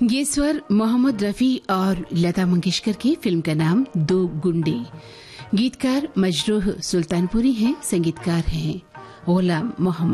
ये स्वर मोहम्मद रफी और लता मंगेशकर की। फिल्म का नाम दो गुंडे। गीतकार मजरूह सुल्तानपुरी हैं, संगीतकार हैं गुलाम मोहम्मद।